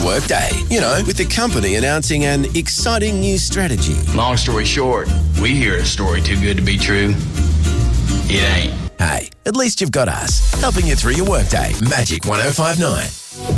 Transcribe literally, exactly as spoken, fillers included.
workday. You know, with the company announcing an exciting new strategy. Long story short, we hear a story too good to be true. It ain't. Hey, at least you've got us, helping you through your workday. Magic one oh five nine.